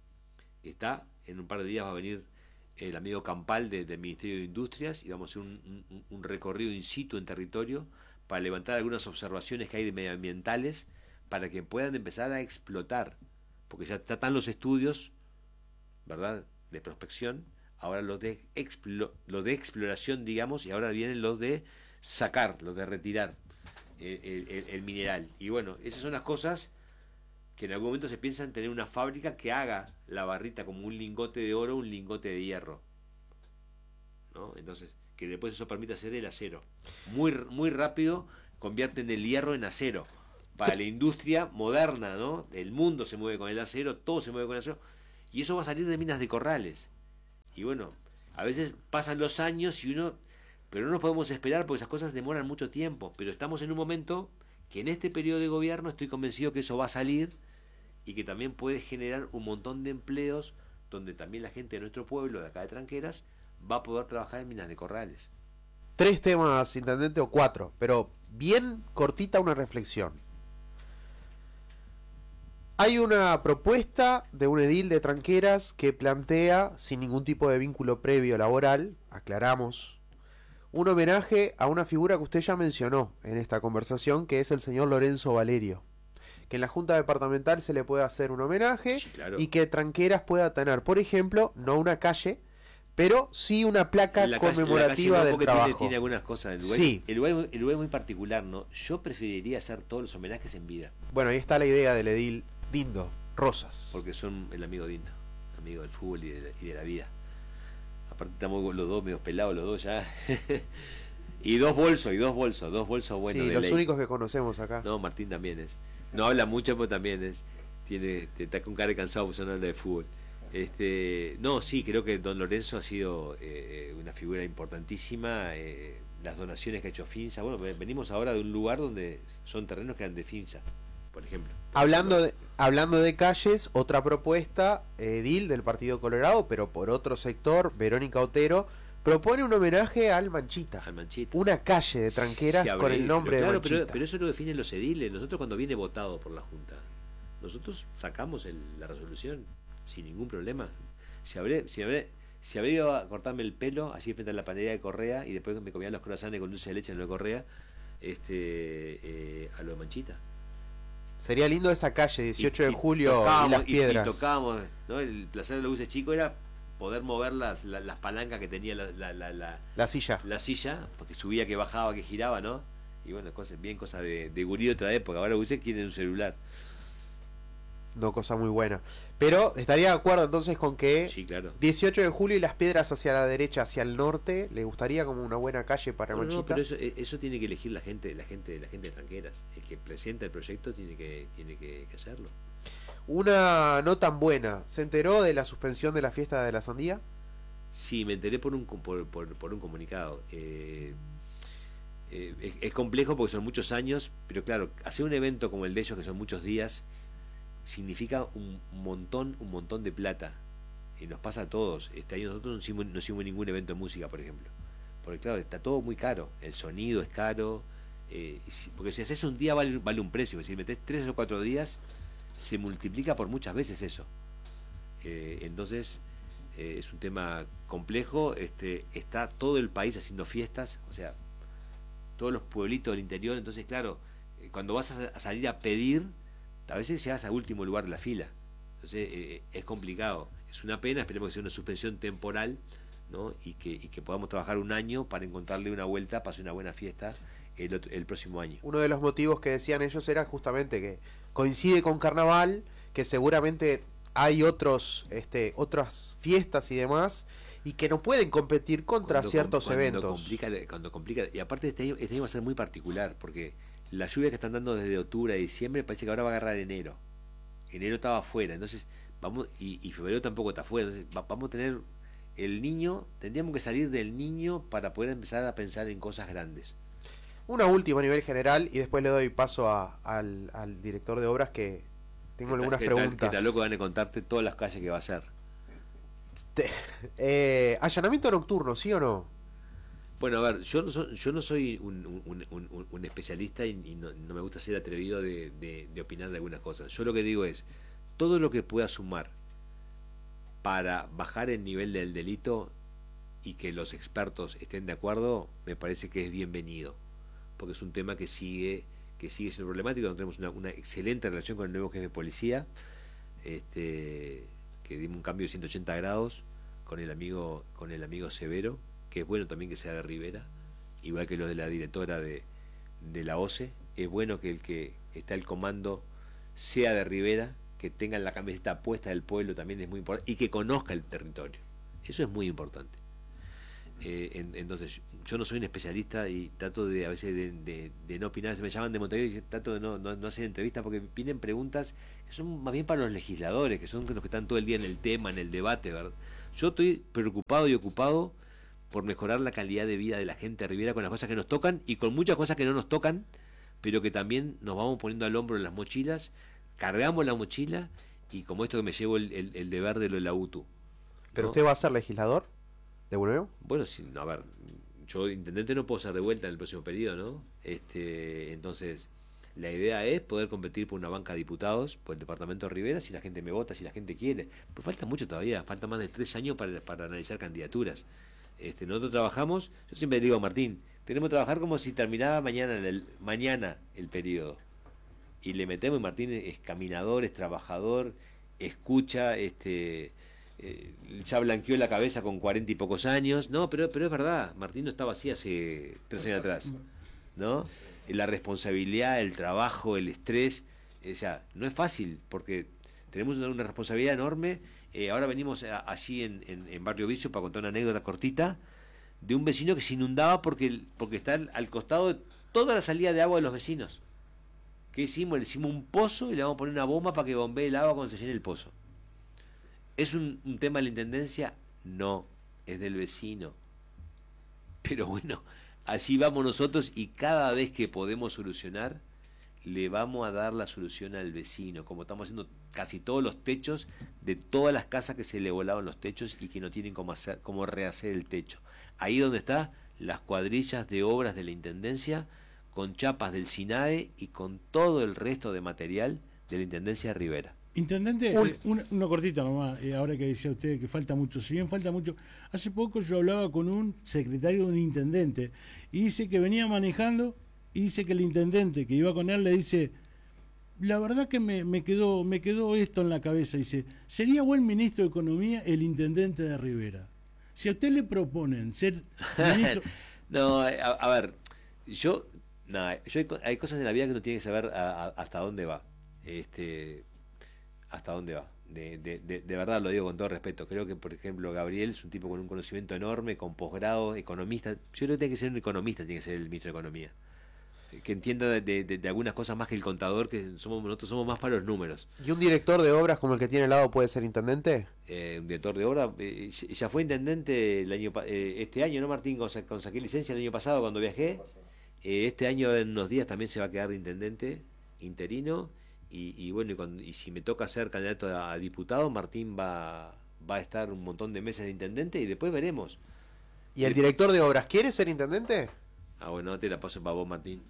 En un par de días va a venir el amigo Campal del Ministerio de Industrias, y vamos a hacer un recorrido in situ en territorio para levantar algunas observaciones que hay de medioambientales para que puedan empezar a explotar, porque ya están los estudios, ¿verdad?, de prospección, ahora los de exploración, digamos, y ahora vienen los de sacar, los de retirar el mineral. Y bueno, esas son las cosas que en algún momento se piensa en tener una fábrica que haga la barrita como un lingote de oro, un lingote de hierro, ¿no? Entonces, que después eso permite hacer el acero. Muy, muy rápido convierten el hierro en acero, para la industria moderna, ¿no? El mundo se mueve con el acero, todo se mueve con el acero, y eso va a salir de minas de Corrales. Y bueno, a veces pasan los años pero no nos podemos esperar porque esas cosas demoran mucho tiempo, pero estamos en un momento que en este periodo de gobierno estoy convencido que eso va a salir y que también puede generar un montón de empleos donde también la gente de nuestro pueblo, de acá de Tranqueras, va a poder trabajar en minas de Corrales. 3 temas, intendente, o 4, pero bien cortita una reflexión. Hay una propuesta de un edil de Tranqueras que plantea, sin ningún tipo de vínculo previo laboral, aclaramos, un homenaje a una figura que usted ya mencionó en esta conversación, que es el señor Lorenzo Valerio. Que en la Junta Departamental se le pueda hacer un homenaje, Sí, claro. y que Tranqueras pueda tener, por ejemplo, no una calle, pero sí una placa conmemorativa no, del porque trabajo. tiene algunas cosas. Sí. El lugar es muy particular, ¿no? Yo preferiría hacer todos los homenajes en vida, Bueno, ahí está la idea del edil Dindo Rosas. porque son el amigo Dindo, amigo del fútbol y de la vida. Aparte estamos los dos medio pelados, los dos ya. Y dos bolsos buenos Sí, de los ley. únicos que conocemos acá. No, Martín también es. No habla mucho, pero también es. Está con cara de cansado porque no habla de fútbol. No, sí, creo que don Lorenzo ha sido una figura importantísima. Las donaciones que ha hecho Finsa. Bueno, venimos ahora de un lugar donde son terrenos que eran de Finsa, por ejemplo. Hablando de calles, otra propuesta, edil del Partido Colorado, pero por otro sector, Verónica Otero, propone un homenaje al Manchita. Al Manchita. Una calle de Tranqueras Sí, con el nombre claro, de Manchita. pero eso lo definen los ediles. Nosotros cuando viene votado por la Junta, nosotros sacamos la resolución sin ningún problema. Si habría ido a cortarme el pelo allí frente a la panadería de Correa y después me comían los croissants con dulce de leche en lo de Correa, a lo de Manchita. Sería lindo esa calle, 18 de Y julio y tocábamos, las piedras. y tocábamos, ¿no? El placer de los buses chicos era poder mover las palancas que tenía La silla. la silla, porque subía, que bajaba, que giraba, ¿no? Y bueno, cosas de gurí de otra época. Ahora los buses quieren un celular. No, cosa muy buena. Pero estaría de acuerdo entonces con que Sí, claro. 18 de julio y las piedras hacia la derecha, hasia el norte, le gustaría como una buena calle para No, Manchita. pero eso tiene que elegir la gente de Tranqueras. El que presenta el proyecto tiene que hacerlo. Una no tan buena. ¿Se enteró de la suspensión de la fiesta de la sandía? Sí, me enteré por un comunicado. Es complejo porque son muchos años, pero claro, hacer un evento como el de ellos, que son muchos días, significa un montón de plata. Y nos pasa a todos. Este año nosotros no hicimos ningún evento de música, por ejemplo. Porque claro, está todo muy caro. El sonido es caro. Porque si haces un día vale un precio. Si metes 3 o 4 días, se multiplica por muchas veces eso. Entonces, es un tema complejo. Está todo el país haciendo fiestas. O sea, todos los pueblitos del interior. Entonces, claro, cuando vas a salir a pedir, a veces llegas al último lugar de la fila. Entonces es complicado. Es una pena, esperemos que sea una suspensión temporal, ¿no? y que podamos trabajar un año para encontrarle una vuelta para hacer una buena fiesta el próximo año. Uno de los motivos que decían ellos era justamente que coincide con Carnaval, que seguramente hay otras fiestas y demás, y que no pueden competir contra ciertos eventos. Cuando complica, y aparte este año va a ser muy particular, porque la lluvia que están dando desde octubre a diciembre parece que ahora va a agarrar enero. Enero estaba afuera, entonces vamos, y febrero tampoco está afuera, entonces vamos a tener el niño, tendríamos que salir del niño para poder empezar a pensar en cosas grandes. Una última a nivel general y después le doy paso al director de obras, que tengo algunas preguntas. Que está loco, van a contarte todas las calles que va a hacer. Allanamiento nocturno, ¿sí o no? Bueno, a ver, yo no soy un especialista y no me gusta ser atrevido de opinar de algunas cosas. Yo lo que digo es, todo lo que pueda sumar para bajar el nivel del delito y que los expertos estén de acuerdo, me parece que es bienvenido, porque es un tema que sigue siendo problemático. Tenemos una excelente relación con el nuevo jefe de policía, que dimos un cambio de 180 grados con el amigo Severo, que es bueno también que sea de Rivera, igual que lo de la directora de la OCE. Es bueno que el que está al comando sea de Rivera, que tenga la camiseta puesta del pueblo, también es muy importante, y que conozca el territorio. Eso es muy importante. Entonces, yo no soy un especialista y trato de a veces de no opinar. Se me llaman de Montevideo y trato de no hacer entrevistas porque piden preguntas que son más bien para los legisladores, que son los que están todo el día en el tema, en el debate, ¿verdad? Yo estoy preocupado y ocupado por mejorar la calidad de vida de la gente de Rivera con las cosas que nos tocan y con muchas cosas que no nos tocan, pero que también nos vamos poniendo al hombro en las mochilas, cargamos la mochila y como esto que me llevo el deber de lo de la UTU. ¿Pero ¿no? usted va a ser legislador de nuevo? Bueno, sí, a ver, yo intendente no puedo ser de vuelta en el próximo periodo, ¿no? Entonces, la idea es poder competir por una banca de diputados, por el departamento de Rivera, si la gente me vota, si la gente quiere. Pero falta mucho todavía, falta más de 3 años para analizar candidaturas. Nosotros trabajamos, yo siempre le digo a Martín, tenemos que trabajar como si terminaba mañana el periodo. Y le metemos, y Martín es caminador, es trabajador, escucha, ya blanqueó la cabeza con 40 y pocos años. No, pero es verdad, Martín no estaba así hace 3 años atrás, ¿no? La responsabilidad, el trabajo, el estrés, o sea, no es fácil, porque tenemos una responsabilidad enorme. Ahora venimos allí en Barrio Vicio para contar una anécdota cortita de un vecino que se inundaba porque está al costado de toda la salida de agua de los vecinos. ¿Qué hicimos? Le hicimos un pozo y le vamos a poner una bomba para que bombee el agua cuando se llene el pozo. ¿Es un tema de la intendencia? No, es del vecino. Pero bueno, allí vamos nosotros y cada vez que podemos solucionar, le vamos a dar la solución al vecino, como estamos haciendo casi todos los techos de todas las casas que se le volaban los techos y que no tienen cómo rehacer el techo. Ahí donde están las cuadrillas de obras de la Intendencia, con chapas del SINAE y con todo el resto de material de la Intendencia de Rivera. Intendente, una cortita nomás, ahora que decía usted que falta mucho, si bien falta mucho, hace poco yo hablaba con un secretario de un intendente y dice que venía manejando y dice que el intendente que iba con él le dice, la verdad que me quedó esto en la cabeza, dice, sería buen ministro de Economía el intendente de Rivera. Si a usted le proponen ser ministro... No, a ver, hay cosas en la vida que uno tiene que saber hasta dónde va. Hasta dónde va. De verdad lo digo con todo respeto. Creo que, por ejemplo, Gabriel es un tipo con un conocimiento enorme, con posgrado, economista. Yo creo que tiene que ser un economista, tiene que ser el ministro de Economía. Que entienda de algunas cosas más que el contador, que nosotros somos más para los números. ¿Y un director de obras como el que tiene al lado puede ser intendente? Un director de obra, ya fue intendente este año, ¿no, Martín? Saqué licencia el año pasado cuando viajé. Este año, en unos días, también se va a quedar de intendente interino. Y bueno, y si me toca ser candidato a diputado, Martín va a estar un montón de meses de intendente y después veremos. ¿Y el director de obras quiere ser intendente? Bueno, te la paso para vos, Martín.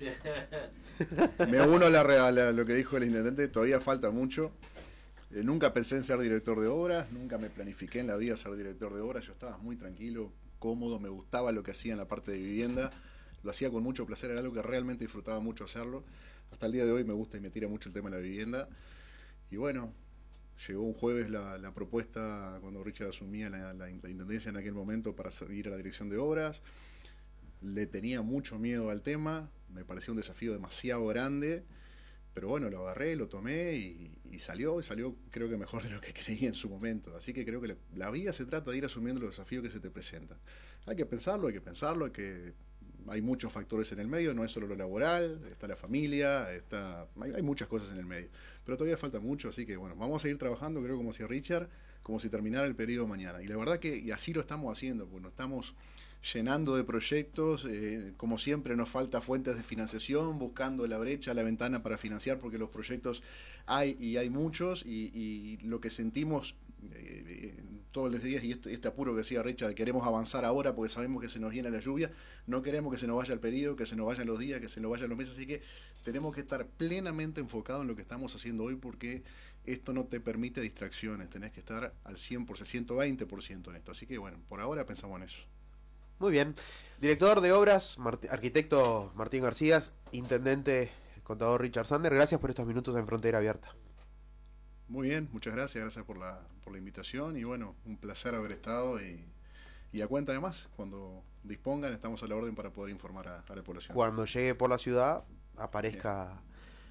Me uno a lo que dijo el intendente, todavía falta mucho. Nunca pensé en ser director de obras, nunca me planifiqué en la vida ser director de obras. Yo estaba muy tranquilo, cómodo, me gustaba lo que hacía en la parte de vivienda, lo hacía con mucho placer, era algo que realmente disfrutaba mucho hacerlo. Hasta el día de hoy me gusta y me tira mucho el tema de la vivienda. Y bueno, llegó un jueves la propuesta cuando Richard asumía la intendencia en aquel momento para ir a la dirección de obras. Le tenía mucho miedo al tema, me parecía un desafío demasiado grande, pero bueno, lo agarré, lo tomé y salió creo que mejor de lo que creía en su momento. Así que creo que la vida se trata de ir asumiendo los desafíos que se te presentan. Hay que pensarlo, hay muchos factores en el medio, no es solo lo laboral, está la familia, hay muchas cosas en el medio, pero todavía falta mucho, así que bueno, vamos a seguir trabajando, creo, como decía Richard, como si terminara el periodo mañana, y la verdad que así lo estamos haciendo, pues nos estamos llenando de proyectos, como siempre nos falta fuentes de financiación, buscando la brecha, la ventana para financiar, porque los proyectos hay muchos, y lo que sentimos todos los días, y este apuro que decía Richard, queremos avanzar ahora porque sabemos que se nos viene la lluvia, no queremos que se nos vaya el periodo, que se nos vayan los días, que se nos vayan los meses, así que tenemos que estar plenamente enfocados en lo que estamos haciendo hoy, porque esto no te permite distracciones, tenés que estar al 100%, 120% en esto, así que bueno, por ahora pensamos en eso. Muy bien. Director de obras, arquitecto Martín García, intendente, contador Richard Sander, gracias por estos minutos en Frontera Abierta. Muy bien, muchas gracias por la invitación y bueno, un placer haber estado y a cuenta de más, cuando dispongan estamos a la orden para poder informar a la población. Cuando llegue por la ciudad, aparezca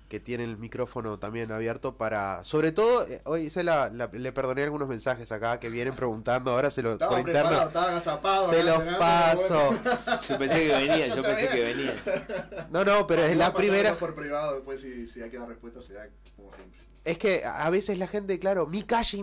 que tienen el micrófono también abierto para, sobre todo, hoy le perdoné algunos mensajes acá que vienen preguntando, ahora se los por interno, se los paso. Yo pensé que venía. No, pero es la primera. Por privado, después si hay que dar respuesta se da como siempre. Es que a veces la gente, claro, mi calle,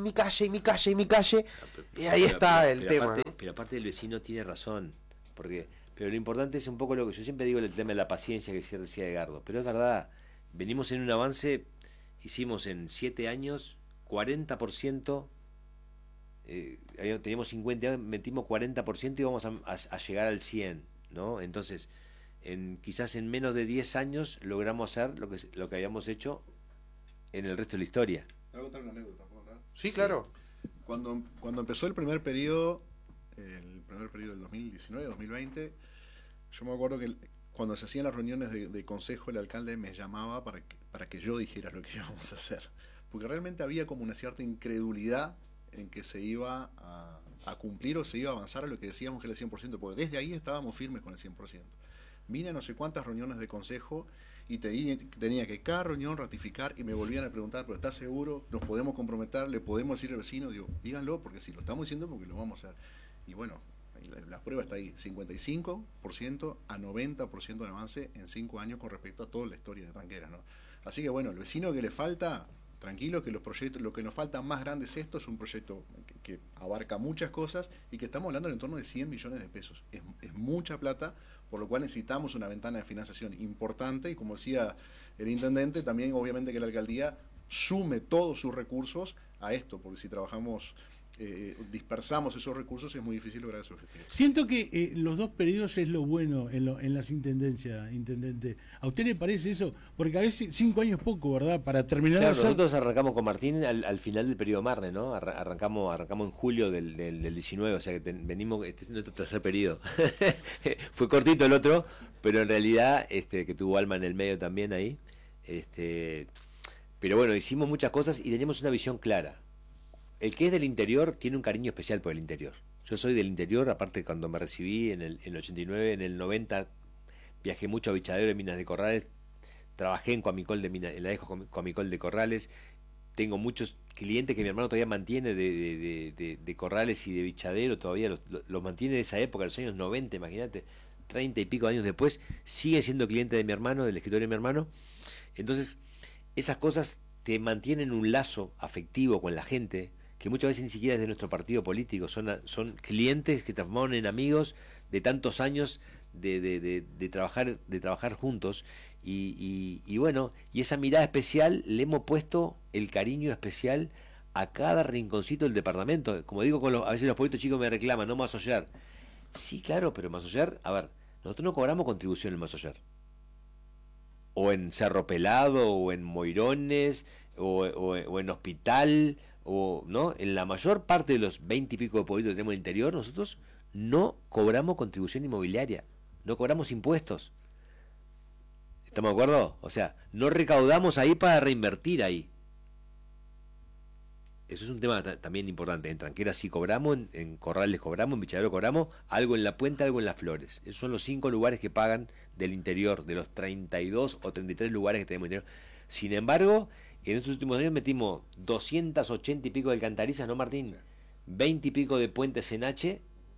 y ahí está el tema. Aparte, ¿no? Pero aparte el vecino tiene razón, pero lo importante es un poco lo que yo siempre digo, el tema de la paciencia que decía Edgardo, pero es verdad, venimos en un avance, hicimos en 7 años 40%, teníamos 50 años, metimos 40% y vamos a llegar al 100%, ¿no? Entonces, quizás en menos de 10 años logramos hacer lo que habíamos hecho en el resto de la historia. ¿Te voy a contar una anécdota? ¿Puedo contar? Sí, claro. Cuando empezó el primer periodo del 2019-2020, yo me acuerdo que cuando se hacían las reuniones de consejo, el alcalde me llamaba para que yo dijera lo que íbamos a hacer. Porque realmente había como una cierta incredulidad en que se iba a cumplir o se iba a avanzar a lo que decíamos que era el 100%, porque desde ahí estábamos firmes con el 100%. Vine a no sé cuántas reuniones de consejo y tenía que cada reunión ratificar y me volvían a preguntar, pero ¿estás seguro? ¿Nos podemos comprometer? ¿Le podemos decir al vecino? Digo, díganlo, porque si lo estamos diciendo, porque lo vamos a hacer. Y bueno, la prueba está ahí, 55% a 90% de avance en 5 años con respecto a toda la historia de Tranqueras, ¿no? Así que bueno, el vecino que le falta, tranquilo, que los proyectos, lo que nos falta más grande es esto, es un proyecto que abarca muchas cosas y que estamos hablando en torno de 100 millones de pesos. Es mucha plata, por lo cual necesitamos una ventana de financiación importante y como decía el intendente, también obviamente que la alcaldía sume todos sus recursos a esto, porque si trabajamos, dispersamos esos recursos, es muy difícil lograr ese objetivo. Siento que los 2 periodos es lo bueno en las intendencias, intendente. ¿A usted le parece eso? Porque a veces 5 años es poco, ¿verdad? Para terminar Claro, de hacer... nosotros arrancamos con Martín al final del periodo Marne, ¿no? Arrancamos en julio del 19, o sea que venimos, este es nuestro tercer periodo. Fue cortito el otro, pero en realidad, que tuvo Alma en el medio también ahí, pero bueno, hicimos muchas cosas y teníamos una visión clara. El que es del interior tiene un cariño especial por el interior. Yo soy del interior, aparte cuando me recibí en el 89, en el 90 viajé mucho a Bichadero en Minas de Corrales, trabajé en Coamicol en la EJO Coamicol de Corrales, tengo muchos clientes que mi hermano todavía mantiene de Corrales y de Bichadero, todavía los mantiene de esa época, los años 90, imagínate, 30 y pico años después, sigue siendo cliente de mi hermano, del escritorio de mi hermano. Entonces, esas cosas te mantienen un lazo afectivo con la gente, que muchas veces ni siquiera es de nuestro partido político, son clientes que transformaron en amigos de tantos años de trabajar juntos y bueno, y esa mirada especial le hemos puesto el cariño especial a cada rinconcito del departamento. Como digo, a veces los pueblitos chicos me reclaman, no Masoyer. Sí, claro, pero Masoyer, a ver, nosotros no cobramos contribución en Masoyer. O en Cerro Pelado, o en Moirones, o en Hospital, ¿no? En la mayor parte de los 20 y pico de pueblitos que tenemos en el interior, nosotros no cobramos contribución inmobiliaria, no cobramos impuestos. ¿Estamos de acuerdo? O sea, no recaudamos ahí para reinvertir ahí. Eso es un tema también importante. En Tranqueras sí cobramos, en Corrales cobramos, en Bichadero cobramos, algo en La Puente, algo en Las Flores. Esos son los 5 lugares que pagan del interior, de los 32 o 33 lugares que tenemos en el interior. Sin embargo, en estos últimos años metimos 280 y pico de alcantarillas, ¿no, Martín? 20 y pico de puentes en H.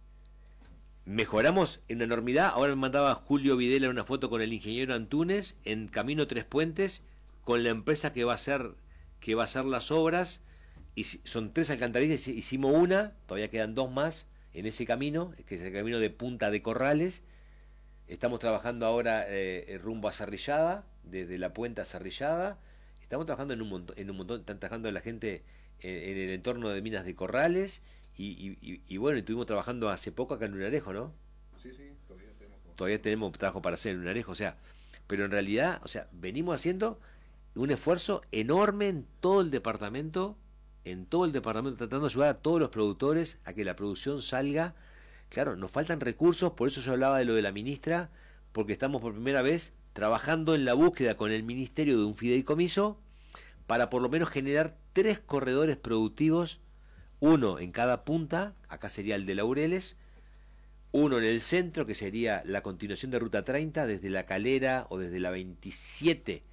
Mejoramos en una enormidad. Ahora me mandaba Julio Videla una foto con el ingeniero Antunes en Camino Tres Puentes, con la empresa que va a hacer las obras. Y son 3 alcantarillas, hicimos una, todavía quedan 2 más en ese camino, que es el camino de Punta de Corrales. Estamos trabajando ahora rumbo a Cerrillada, desde La Puente a Cerrillada. Estamos trabajando en un montón, están trabajando la gente en el entorno de Minas de Corrales y bueno, estuvimos trabajando hace poco acá en Lunarejo, ¿no? Sí, todavía tenemos trabajo para hacer en Lunarejo, o sea, pero en realidad, o sea, venimos haciendo un esfuerzo enorme en todo el departamento, tratando de ayudar a todos los productores a que la producción salga. Claro, nos faltan recursos, por eso yo hablaba de lo de la ministra, porque estamos por primera vez trabajando en la búsqueda con el ministerio de un fideicomiso para por lo menos generar 3 corredores productivos, uno en cada punta, acá sería el de Laureles, uno en el centro, que sería la continuación de Ruta 30, desde La Calera o desde la 27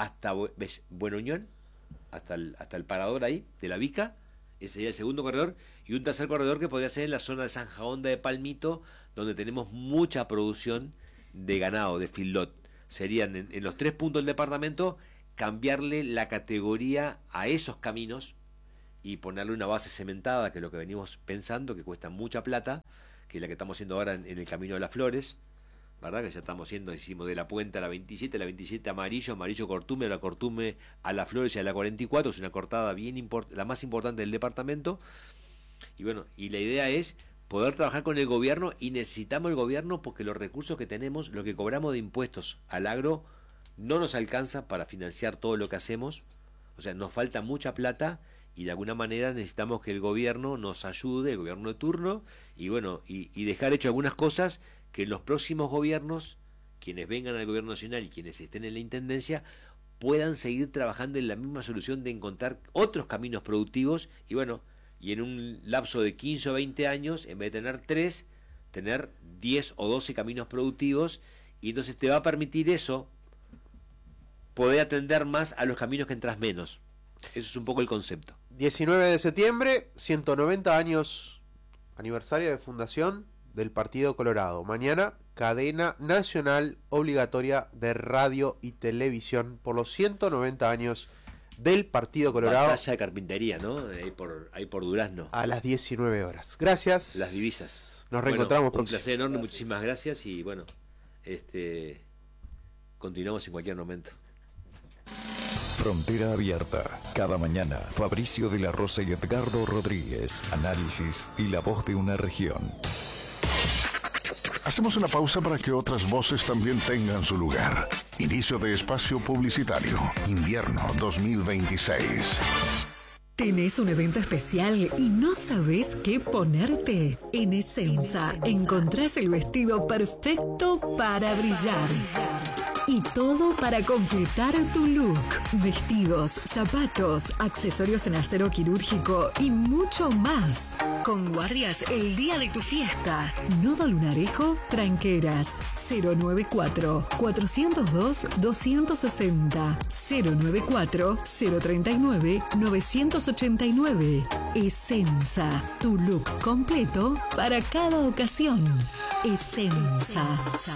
hasta Buena Unión, hasta el parador ahí, de la Vica. Ese sería el segundo corredor. Y un tercer corredor que podría ser en la zona de Zanja Honda de Palmito, donde tenemos mucha producción de ganado, de feedlot. Serían en los 3 puntos del departamento, cambiarle la categoría a esos caminos y ponerle una base cementada, que es lo que venimos pensando, que cuesta mucha plata, que es la que estamos haciendo ahora en el Camino de las Flores, ¿verdad? Que ya estamos haciendo, hicimos de la Puente a la 27 amarillo Cortume, la Cortume a las Flores y a la 44, es una cortada la más importante del departamento. Y bueno, y la idea es poder trabajar con el gobierno, y necesitamos el gobierno porque los recursos que tenemos, lo que cobramos de impuestos al agro, no nos alcanza para financiar todo lo que hacemos. O sea, nos falta mucha plata, y de alguna manera necesitamos que el gobierno nos ayude, el gobierno de turno, y bueno, y dejar hecho algunas cosas que en los próximos gobiernos, quienes vengan al gobierno nacional y quienes estén en la intendencia, puedan seguir trabajando en la misma solución de encontrar otros caminos productivos, y bueno, y en un lapso de 15 o 20 años, en vez de tener 3, tener 10 o 12 caminos productivos, y entonces te va a permitir eso, poder atender más a los caminos que entras menos. Eso es un poco el concepto. 19 de septiembre, 190 años, aniversario de fundación del Partido Colorado. Mañana, cadena nacional obligatoria de radio y televisión por los 190 años del Partido Colorado. Batalla de carpintería, ¿no? Ahí por Durazno. A las 19 horas. Gracias. Las divisas. Nos reencontramos pronto. Un placer enorme, muchísimas gracias, y bueno, continuamos en cualquier momento. Frontera Abierta. Cada mañana, Fabricio de la Rosa y Edgardo Rodríguez. Análisis y la voz de una región. Hacemos una pausa para que otras voces también tengan su lugar. Inicio de espacio publicitario. Invierno 2026. ¿Tenés un evento especial y no sabés qué ponerte? En Essenza encontrás el vestido perfecto para brillar. Y todo para completar tu look. Vestidos, zapatos, accesorios en acero quirúrgico y mucho más. Con guardias el día de tu fiesta. Nodo Lunarejo, Tranqueras. 094-402-260. 094-039-989. Essenza, tu look completo para cada ocasión. Essenza.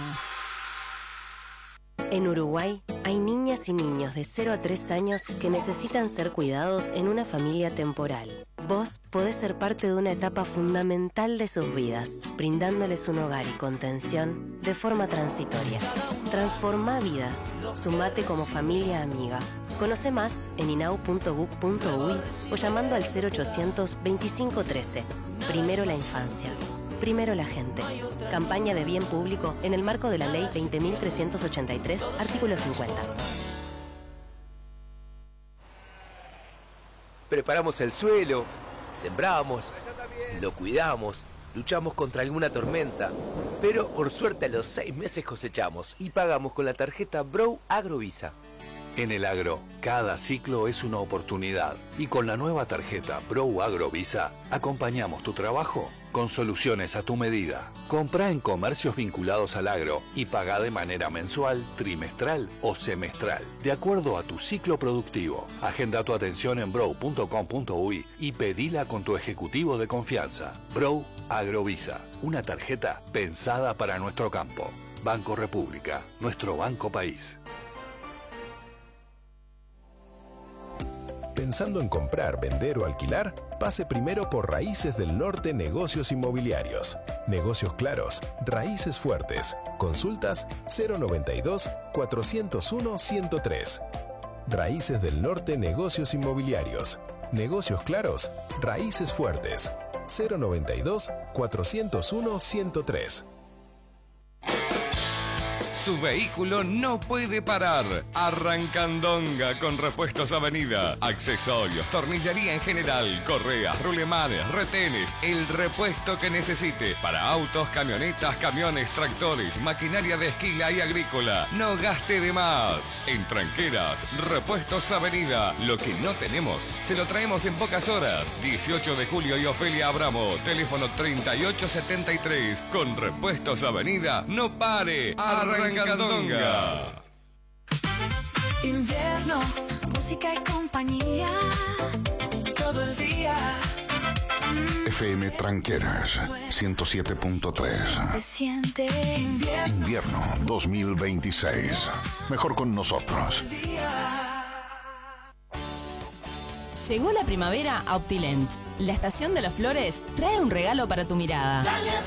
En Uruguay hay niñas y niños de 0 a 3 años que necesitan ser cuidados en una familia temporal. Vos podés ser parte de una etapa fundamental de sus vidas, brindándoles un hogar y contención de forma transitoria. Transformá vidas. Sumate como familia amiga. Conoce más en inau.gov.uy o llamando al 0800 2513. Primero la infancia. Primero la gente. Campaña de bien público en el marco de la Ley 20.383, artículo 50. Preparamos el suelo, sembramos, lo cuidamos, luchamos contra alguna tormenta, pero por suerte a los 6 meses cosechamos y pagamos con la tarjeta Brow Agrovisa. En el agro, cada ciclo es una oportunidad, y con la nueva tarjeta Brow Agrovisa acompañamos tu trabajo con soluciones a tu medida. Comprá en comercios vinculados al agro y pagá de manera mensual, trimestral o semestral, de acuerdo a tu ciclo productivo. Agenda tu atención en brow.com.uy y pedila con tu ejecutivo de confianza. Brow Agrovisa, una tarjeta pensada para nuestro campo. Banco República, nuestro banco país. ¿Pensando en comprar, vender o alquilar? Pase primero por Raíces del Norte Negocios Inmobiliarios. Negocios claros, raíces fuertes. Consultas 092-401-103. Raíces del Norte Negocios Inmobiliarios. Negocios claros, raíces fuertes. 092-401-103. Su vehículo no puede parar. Arrancandonga con Repuestos Avenida. Accesorios, tornillería en general, correas, rulemanes, retenes, el repuesto que necesite para autos, camionetas, camiones, tractores, maquinaria de esquila y agrícola. No gaste de más. En Tranqueras, Repuestos Avenida. Lo que no tenemos, se lo traemos en pocas horas. 18 de julio y Ofelia Abramo. Teléfono 3873. Con Repuestos Avenida, no pare. Arrancandonga. Invierno, música y compañía, todo el día. FM Tranqueras 107.3. Se siente Invierno 2026. Mejor con nosotros. Llegó la primavera a Optilent. La estación de las flores trae un regalo para tu mirada.